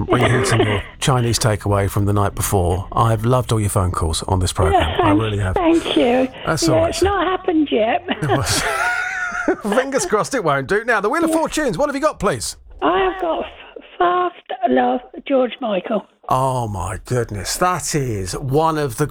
reheating your Chinese takeaway from the night before. I've loved all your phone calls on this programme. Yeah, I really have. Thank you. That's all right. It's not happened yet. Fingers crossed it won't do. Now, the Wheel of Fortunes, what have you got, please? I have got Fast Love, George Michael. Oh, my goodness. That is one of the